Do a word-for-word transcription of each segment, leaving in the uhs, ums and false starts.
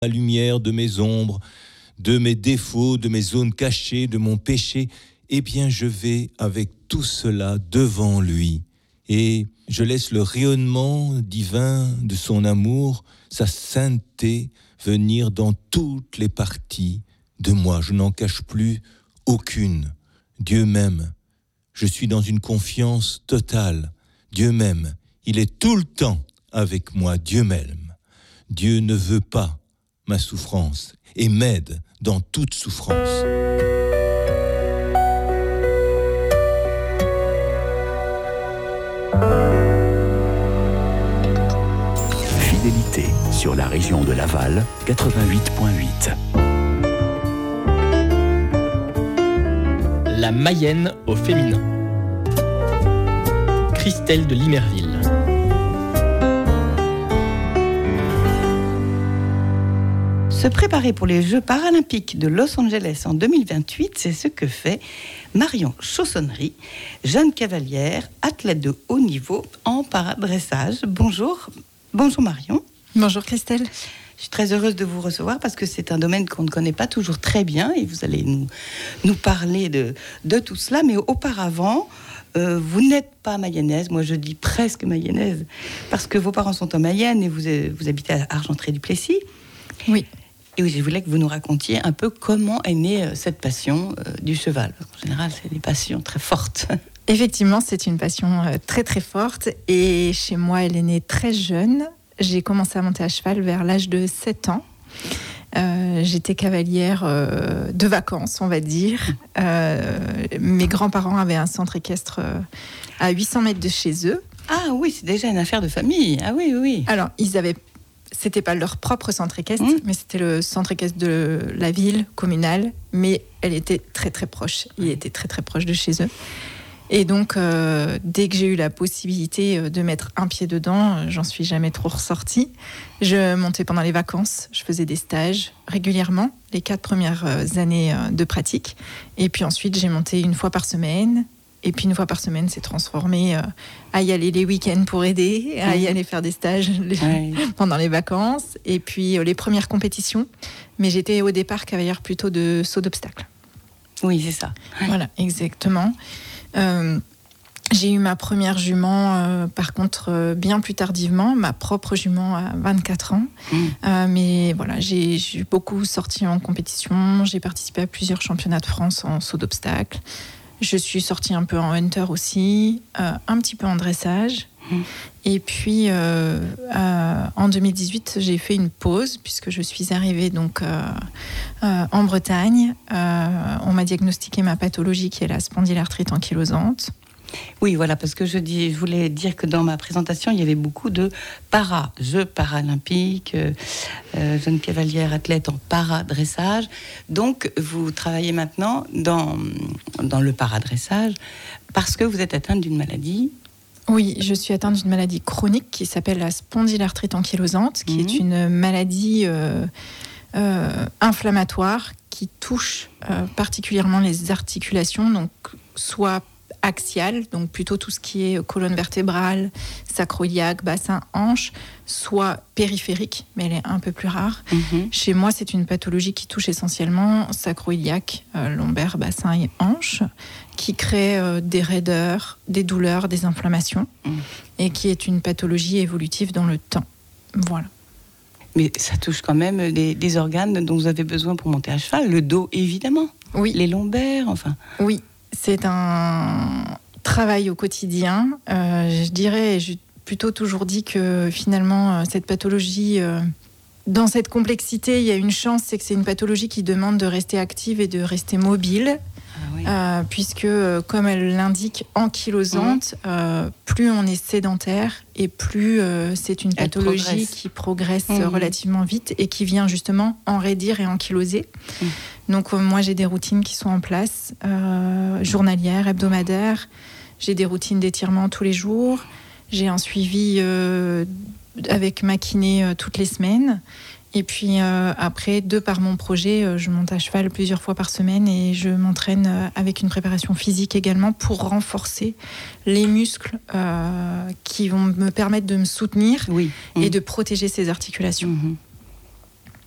la lumière de mes ombres, de mes défauts, de mes zones cachées, de mon péché, eh bien je vais avec tout cela devant lui et je laisse le rayonnement divin de son amour, sa sainteté venir dans toutes les parties de moi. Je n'en cache plus aucune. Dieu m'aime. Je suis dans une confiance totale. Dieu m'aime. Il est tout le temps avec moi. Dieu m'aime. Dieu ne veut pas ma souffrance et m'aide dans toute souffrance. Fidélité sur la région de Laval, quatre-vingt-huit virgule huit. La Mayenne au féminin. Christelle de Limerville. Se préparer pour les Jeux paralympiques de Los Angeles en deux mille vingt-huit, c'est ce que fait Marion Chaussonnery, jeune cavalière, athlète de haut niveau en paradressage. Bonjour, bonjour Marion. Bonjour Christelle. Je suis très heureuse de vous recevoir parce que c'est un domaine qu'on ne connaît pas toujours très bien et vous allez nous, nous parler de, de tout cela. Mais auparavant, euh, vous n'êtes pas mayonnaise, moi je dis presque mayonnaise, parce que vos parents sont en Mayenne et vous, vous habitez à Argentré-du-Plessis. Oui. Et je voulais que vous nous racontiez un peu comment est née cette passion euh, du cheval. En général, c'est des passions très fortes. Effectivement, c'est une passion euh, très très forte. Et chez moi, elle est née très jeune. J'ai commencé à monter à cheval vers l'âge de sept ans. Euh, j'étais cavalière euh, de vacances, on va dire. Euh, mes grands-parents avaient un centre équestre euh, à huit cents mètres de chez eux. Ah oui, c'est déjà une affaire de famille. Ah oui, oui, oui. Alors, ils avaient... C'était pas leur propre centre équestre, mmh. mais c'était le centre équestre de la ville communale. Mais elle était très très proche. Il était très très proche de chez eux. Et donc, euh, dès que j'ai eu la possibilité de mettre un pied dedans, j'en suis jamais trop ressortie. Je montais pendant les vacances, je faisais des stages régulièrement, les quatre premières années de pratique. Et puis ensuite, j'ai monté une fois par semaine. Et puis une fois par semaine, c'est transformé euh, à y aller les week-ends pour aider, à y aller faire des stages les... ouais. pendant les vacances. Et puis euh, les premières compétitions. Mais j'étais au départ cavalière plutôt de saut d'obstacle. Oui, c'est ça. Ouais. Voilà, exactement. Euh, j'ai eu ma première jument, euh, par contre, euh, bien plus tardivement, ma propre jument à vingt-quatre ans. Mmh. Euh, mais voilà, j'ai, j'ai beaucoup sorti en compétition. J'ai participé à plusieurs championnats de France en saut d'obstacle. Je suis sortie un peu en hunter aussi, euh, un petit peu en dressage. Mmh. Et puis, euh, euh, en deux mille dix-huit, j'ai fait une pause puisque je suis arrivée donc, euh, euh, en Bretagne. Euh, on m'a diagnostiqué ma pathologie qui est la spondylarthrite ankylosante. Oui, voilà, parce que je, dis, je voulais dire que dans ma présentation, il y avait beaucoup de para, jeux paralympiques, euh, jeune cavalière athlète en paradressage. Donc, vous travaillez maintenant dans, dans le paradressage parce que vous êtes atteinte d'une maladie. Oui, je suis atteinte d'une maladie chronique qui s'appelle la spondylarthrite ankylosante, qui mmh. est une maladie euh, euh, inflammatoire qui touche euh, particulièrement les articulations, donc soit axiale, donc plutôt tout ce qui est colonne vertébrale, sacro-iliaque, bassin, hanche, soit périphérique, mais elle est un peu plus rare. Mm-hmm. Chez moi, c'est une pathologie qui touche essentiellement sacro-iliaque, euh, lombaire, bassin et hanche, qui crée euh, des raideurs, des douleurs, des inflammations, mm. et qui est une pathologie évolutive dans le temps. Voilà. Mais ça touche quand même des, des organes dont vous avez besoin pour monter à cheval, le dos évidemment, oui. les lombaires, enfin. Oui. C'est un travail au quotidien. Euh, je dirais, j'ai plutôt toujours dit que finalement, cette pathologie, euh, dans cette complexité, il y a une chance, c'est que c'est une pathologie qui demande de rester active et de rester mobile. Ah oui. euh, puisque, comme elle l'indique, ankylosante, mmh. euh, plus on est sédentaire et plus euh, c'est une pathologie progresse. qui progresse mmh. relativement vite et qui vient justement enraidir et ankyloser. Mmh. Donc euh, moi j'ai des routines qui sont en place, euh, journalières, hebdomadaires. J'ai des routines d'étirement tous les jours. J'ai un suivi euh, avec ma kiné euh, toutes les semaines. Et puis euh, après, de par mon projet, euh, je monte à cheval plusieurs fois par semaine et je m'entraîne euh, avec une préparation physique également pour renforcer les muscles euh, qui vont me permettre de me soutenir oui. et mmh. de protéger ces articulations. Mmh.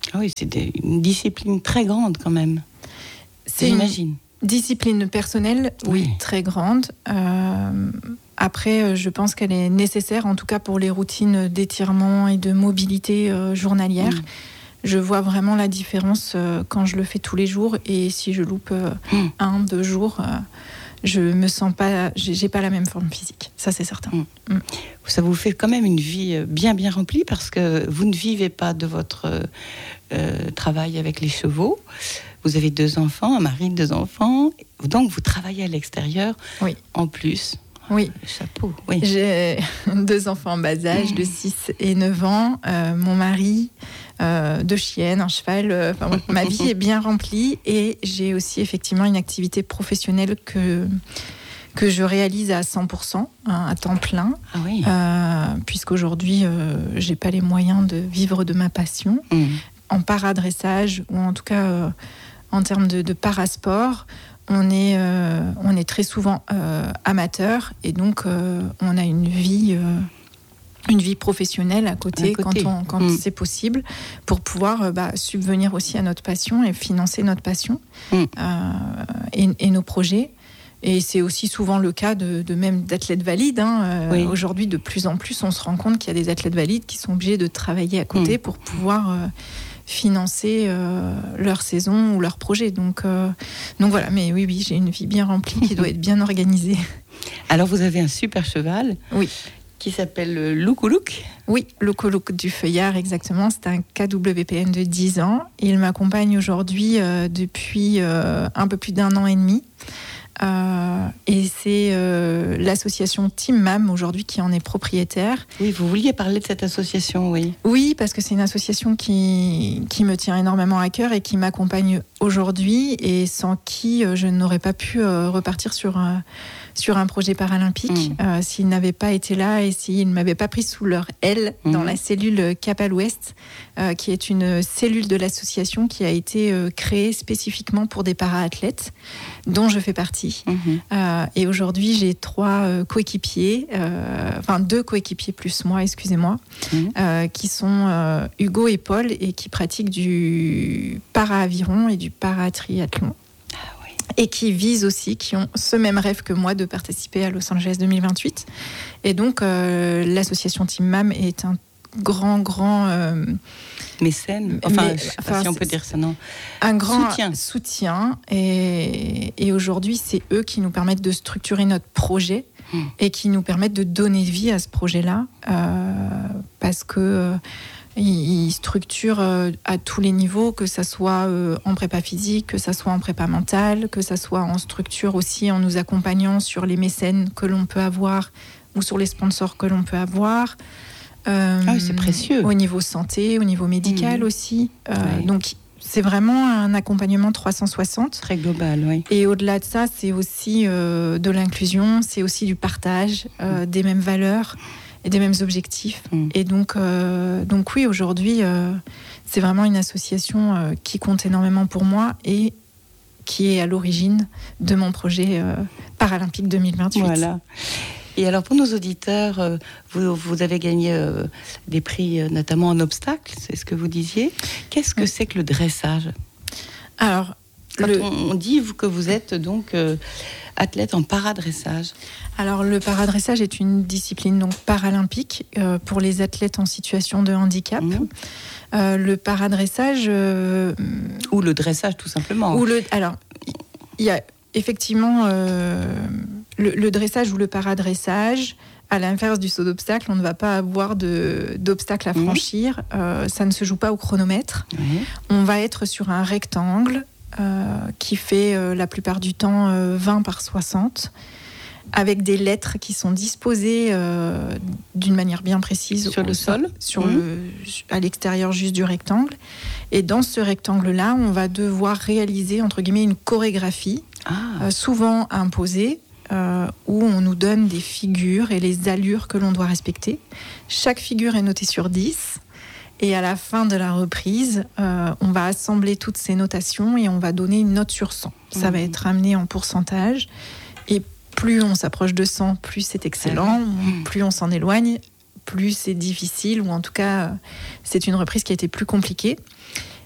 Ah oui, c'est des, une discipline très grande quand même. C'est J'imagine. Une discipline personnelle, oui, Oui. très grande. Euh, après, je pense qu'elle est nécessaire, en tout cas pour les routines d'étirement et de mobilité euh, journalière. Mmh. Je vois vraiment la différence euh, quand je le fais tous les jours, et si je loupe euh, mmh. un, deux jours, euh, je me sens pas, j'ai, j'ai pas la même forme physique. Ça, c'est certain. Mmh. Mmh. Ça vous fait quand même une vie bien bien remplie, parce que vous ne vivez pas de votre euh, travail avec les chevaux. Vous avez deux enfants, un mari, deux enfants, donc vous travaillez à l'extérieur. Oui. En plus. Oui. Chapeau. Oui. J'ai deux enfants en bas âge, de six et neuf ans. Euh, mon mari, euh, deux chiennes, un cheval. Euh, enfin, ma vie est bien remplie, et j'ai aussi effectivement une activité professionnelle que, que je réalise à cent pour cent, hein, à temps plein. Ah oui. Euh, puisqu'aujourd'hui, euh, je n'ai pas les moyens de vivre de ma passion. Mmh. En paradressage, ou en tout cas euh, en termes de, de parasport, on est, euh, on est très souvent euh, amateur, et donc euh, on a une vie, euh, une vie professionnelle à côté, à côté. quand, on, quand mmh. c'est possible, pour pouvoir euh, bah, subvenir aussi à notre passion et financer notre passion mmh. euh, et, et nos projets. Et c'est aussi souvent le cas de, de même d'athlètes valides. Hein. Euh, oui. Aujourd'hui, de plus en plus, on se rend compte qu'il y a des athlètes valides qui sont obligés de travailler à côté mmh. pour pouvoir euh, financer euh, leur saison ou leur projet. Donc, euh, donc voilà, mais oui, oui, j'ai une vie bien remplie qui doit être bien organisée. Alors, vous avez un super cheval. Oui. Qui s'appelle le Loukoulok. Oui, Loukoulok du Feuillard, exactement. C'est un K W P N de dix ans. Il m'accompagne aujourd'hui euh, depuis euh, un peu plus d'un an et demi. Euh, et c'est euh, l'association Team Mam aujourd'hui qui en est propriétaire. Oui, vous vouliez parler de cette association, oui. Oui, parce que c'est une association qui, qui me tient énormément à cœur et qui m'accompagne aujourd'hui, et sans qui euh, je n'aurais pas pu euh, repartir sur, euh, sur un projet paralympique mmh. euh, s'ils n'avaient pas été là et s'ils ne m'avaient pas pris sous leur aile mmh. dans la cellule Cap à l'Ouest, euh, qui est une cellule de l'association qui a été euh, créée spécifiquement pour des para-athlètes, dont je fais partie. Mmh. Euh, et aujourd'hui, j'ai trois euh, coéquipiers, euh, enfin deux coéquipiers plus moi, excusez-moi, mmh. euh, qui sont euh, Hugo et Paul, et qui pratiquent du para-aviron et du para-triathlon. Ah oui. Et qui visent aussi, qui ont ce même rêve que moi de participer à Los Angeles deux mille vingt-huit. Et donc, euh, l'association Team Mam est un grand, grand... Euh, mécène, enfin, mais, je sais pas enfin, si on peut dire ça, non. Un grand soutien. soutien et, et aujourd'hui, c'est eux qui nous permettent de structurer notre projet mmh. et qui nous permettent de donner vie à ce projet-là, euh, parce que euh, ils structurent euh, à tous les niveaux, que ça soit euh, en prépa physique, que ça soit en prépa mentale, que ça soit en structure aussi, en nous accompagnant sur les mécènes que l'on peut avoir ou sur les sponsors que l'on peut avoir. Euh, ah oui, c'est précieux. Au niveau santé, au niveau médical mmh. aussi. Euh, oui. Donc, c'est vraiment un accompagnement trois cent soixante. Très global, oui. Et au-delà de ça, c'est aussi euh, de l'inclusion, c'est aussi du partage, euh, mmh. des mêmes valeurs et des mêmes objectifs. Mmh. Et donc, euh, donc, oui, aujourd'hui, euh, c'est vraiment une association euh, qui compte énormément pour moi et qui est à l'origine de mon projet euh, paralympique deux mille vingt-huit. Voilà. Et alors, pour nos auditeurs, euh, vous, vous avez gagné euh, des prix, euh, notamment en obstacle, c'est ce que vous disiez. Qu'est-ce que oui. c'est que le dressage ? Alors, quand le... on, on dit que vous êtes donc euh, athlète en paradressage. Alors, le paradressage est une discipline donc paralympique euh, pour les athlètes en situation de handicap. Mmh. Euh, le paradressage... Euh, ou le dressage, tout simplement. Ou le, alors, il y a effectivement... Euh, Le, le dressage ou le paradressage, à l'inverse du saut d'obstacle, on ne va pas avoir de, d'obstacle à franchir. Mmh. Euh, ça ne se joue pas au chronomètre. Mmh. On va être sur un rectangle euh, qui fait euh, la plupart du temps euh, vingt par soixante, avec des lettres qui sont disposées euh, d'une manière bien précise sur le sol, sur mmh. le, à l'extérieur juste du rectangle. Et dans ce rectangle-là, on va devoir réaliser entre guillemets une chorégraphie, ah. euh, souvent imposée. Euh, où on nous donne des figures et les allures que l'on doit respecter. Chaque figure est notée sur dix, et à la fin de la reprise, euh, on va assembler toutes ces notations et on va donner une note sur cent. Ça mmh. va être amené en pourcentage, et plus on s'approche de cent, plus c'est excellent, mmh. plus on s'en éloigne, plus c'est difficile, ou en tout cas, c'est une reprise qui a été plus compliquée.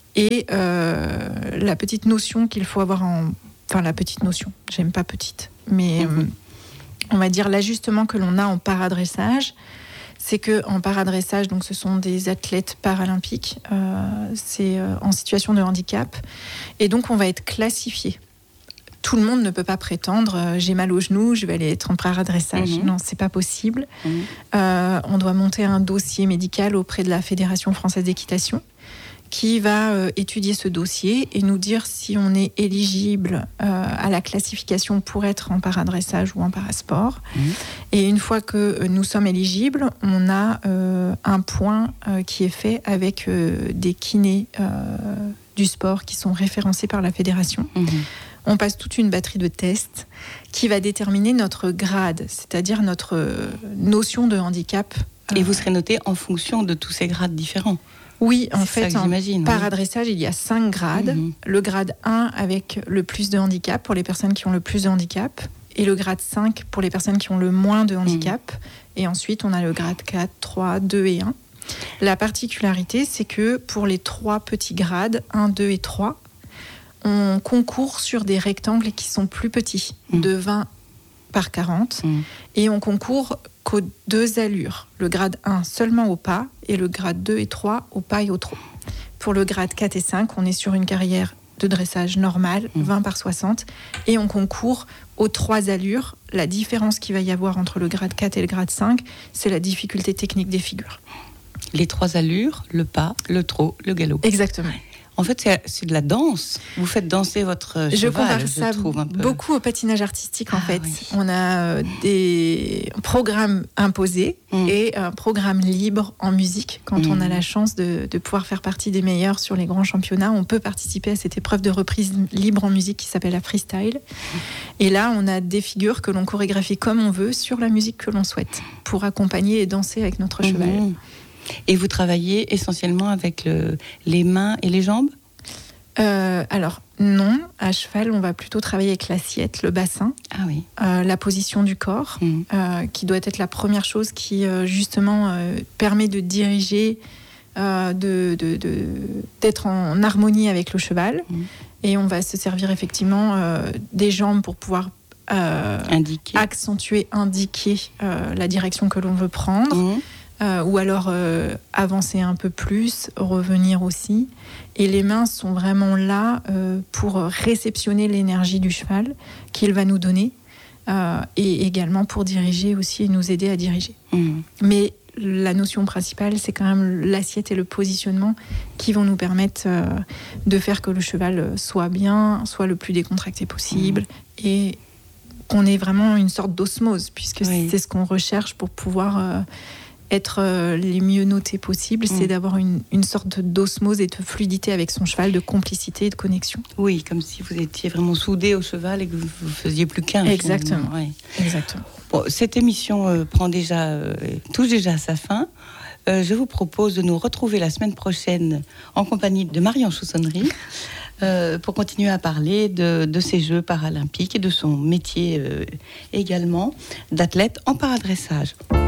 Et euh, la petite notion qu'il faut avoir en... Enfin, la petite notion, j'aime pas petite, mais mmh. euh, on va dire l'ajustement que l'on a en paradressage, c'est qu'en paradressage, donc ce sont des athlètes paralympiques, euh, c'est euh, en situation de handicap, et donc on va être classifié. Tout le monde ne peut pas prétendre euh, j'ai mal au genou, je vais aller être en paradressage. Mmh. Non, c'est pas possible. Mmh. Euh, on doit monter un dossier médical auprès de la Fédération française d'équitation, qui va euh, étudier ce dossier et nous dire si on est éligible euh, à la classification pour être en paradressage ou en parasport. Mmh. Et une fois que euh, nous sommes éligibles, on a euh, un point euh, qui est fait avec euh, des kinés euh, du sport qui sont référencés par la fédération. Mmh. On passe toute une batterie de tests qui va déterminer notre grade, c'est-à-dire notre euh, notion de handicap. Et vous serez noté en fonction de tous ces grades différents. Oui, en fait, en paradressage, oui. Il y a cinq grades. Mmh. Le grade un avec le plus de handicap pour les personnes qui ont le plus de handicap, et le grade cinq pour les personnes qui ont le moins de handicap. Mmh. Et ensuite, on a le grade quatre, trois, deux et un. La particularité, c'est que pour les trois petits grades, un, deux et trois, on concourt sur des rectangles qui sont plus petits, mmh. de vingt par quarante, mmh. et on concourt qu'aux deux allures. Le grade un seulement au pas, et le grade deux et trois au pas et au trot. Pour le grade quatre et cinq, on est sur une carrière de dressage normale, mmh. vingt par soixante, et on concourt aux trois allures. La différence qu'il va y avoir entre le grade quatre et le grade cinq, c'est la difficulté technique des figures. Les trois allures, le pas, le trot, le galop. Exactement. En fait, c'est, c'est de la danse. Vous faites danser votre cheval, je compare je ça trouve un peu. Beaucoup au patinage artistique, en ah, fait. Oui. On a des programmes imposés mmh. et un programme libre en musique. Quand mmh. on a la chance de, de pouvoir faire partie des meilleurs sur les grands championnats, on peut participer à cette épreuve de reprise libre en musique qui s'appelle la freestyle. Mmh. Et là, on a des figures que l'on chorégraphie comme on veut sur la musique que l'on souhaite pour accompagner et danser avec notre mmh. cheval. Et vous travaillez essentiellement avec le, les mains et les jambes ? euh, Alors, non. À cheval, on va plutôt travailler avec l'assiette, le bassin, ah oui. euh, la position du corps, mmh. euh, qui doit être la première chose qui, euh, justement, euh, permet de diriger, euh, de, de, de, d'être en harmonie avec le cheval. Mmh. Et on va se servir effectivement euh, des jambes pour pouvoir euh, indiquer. accentuer, indiquer euh, la direction que l'on veut prendre. Mmh. Euh, ou alors euh, avancer un peu plus, revenir aussi. Et les mains sont vraiment là euh, pour réceptionner l'énergie du cheval qu'il va nous donner euh, et également pour diriger aussi et nous aider à diriger. Mmh. Mais la notion principale, c'est quand même l'assiette et le positionnement qui vont nous permettre euh, de faire que le cheval soit bien, soit le plus décontracté possible mmh. et qu'on ait vraiment une sorte d'osmose, puisque oui. c'est ce qu'on recherche pour pouvoir... Euh, être euh, les mieux notés possibles, mmh. c'est d'avoir une, une sorte d'osmose et de fluidité avec son cheval, de complicité et de connexion. Oui, comme si vous étiez vraiment soudé au cheval et que vous ne faisiez plus qu'un. Exactement. Ouais. Exactement. Bon, cette émission euh, prend déjà, euh, touche déjà à sa fin. Euh, je vous propose de nous retrouver la semaine prochaine en compagnie de Marion Chaussonnerie euh, pour continuer à parler de, de ces Jeux paralympiques et de son métier euh, également d'athlète en paradressage.